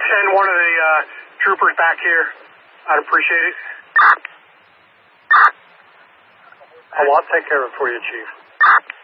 send one of the troopers back here, I'd appreciate it. I'll take care of it for you, Chief.